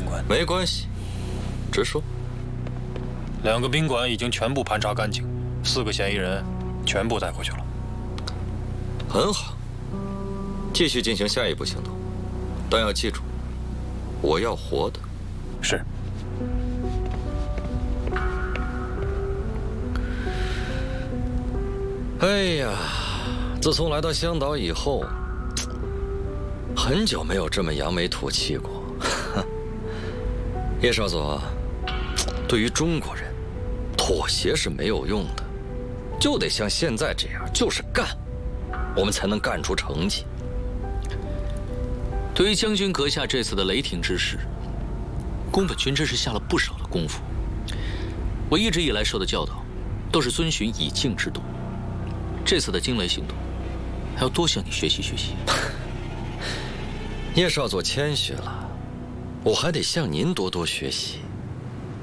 官。 没关系，直说。 2个宾馆已经全部盘查干净，4个嫌疑人全部带回去了。 很好，继续进行下一步行动，但要记住，我要活的。 是。 哎呀，自从来到香岛以后，很久没有这么扬眉吐气过。叶少佐，对于中国人，妥协是没有用的，就得像现在这样，就是干，我们才能干出成绩。 对于将军阁下这次的雷霆之事，宫本君真是下了不少的功夫。我一直以来受的教导，都是遵循以静制动。这次的惊雷行动，还要多向你学习学习。 叶少佐谦虚了，我还得向您多多学习。